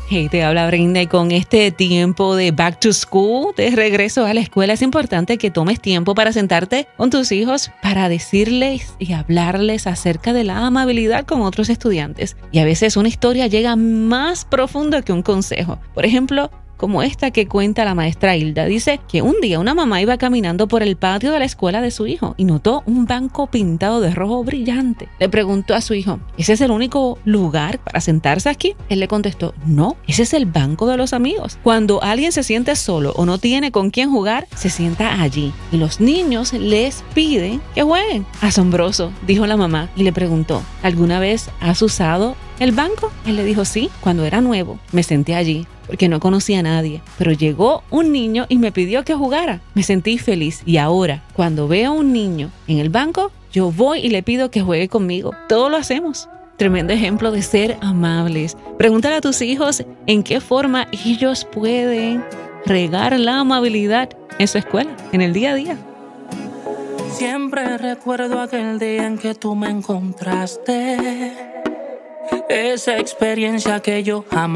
Hey, te habla Brenda y con este tiempo de back to school, de regreso a la escuela, es importante que tomes tiempo para sentarte con tus hijos para decirles y hablarles acerca de la amabilidad con otros estudiantes. Y a veces una historia llega más profundo que un consejo. Por ejemplo, como esta que cuenta la maestra Hilda. Dice que un día una mamá iba caminando por el patio de la escuela de su hijo y notó un banco pintado de rojo brillante. Le preguntó a su hijo, ¿ese es el único lugar para sentarse aquí? Él le contestó, no, ese es el banco de los amigos. Cuando alguien se siente solo o no tiene con quién jugar, se sienta allí y los niños les piden que jueguen. Asombroso, dijo la mamá y le preguntó, ¿alguna vez has usado el banco? Él le dijo, sí, cuando era nuevo, me senté allí porque no conocía a nadie, pero llegó un niño y me pidió que jugara. Me sentí feliz y ahora, cuando veo a un niño en el banco, yo voy y le pido que juegue conmigo. Todo lo hacemos. Tremendo ejemplo de ser amables. Pregúntale a tus hijos en qué forma ellos pueden regar la amabilidad en su escuela, en el día a día. Siempre recuerdo aquel día en que tú me encontraste, esa experiencia que yo jamás